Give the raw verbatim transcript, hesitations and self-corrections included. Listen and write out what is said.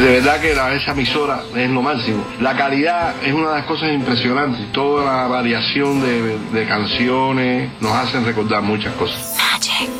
De verdad que la, esa emisora es lo máximo. La calidad es una de las cosas impresionantes. Toda la variación de, de canciones nos hacen recordar muchas cosas. Magic.